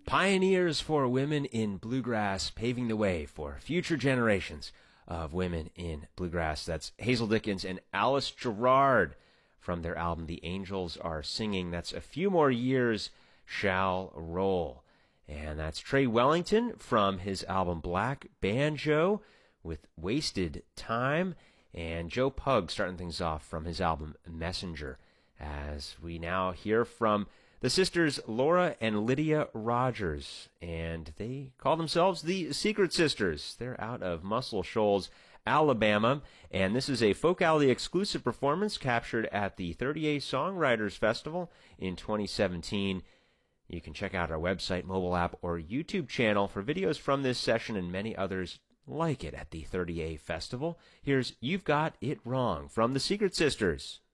Pioneers for women in bluegrass, paving the way for future generations of women in bluegrass. That's Hazel Dickens and Alice Gerrard from their album The Angels Are Singing. That's A Few More Years Shall Roll. And that's Trey Wellington from his album Black Banjo with Wasted Time. And Joe Pug starting things off from his album Messenger, as we now hear from the sisters Laura and Lydia Rogers, and they call themselves the Secret Sisters. They're out of Muscle Shoals, Alabama, and this is a Folkalley exclusive performance captured at the 30A Songwriters Festival in 2017. You can check out our website, mobile app, or YouTube channel for videos from this session and many others like it at the 30A Festival. Here's You've Got It Wrong from the Secret Sisters.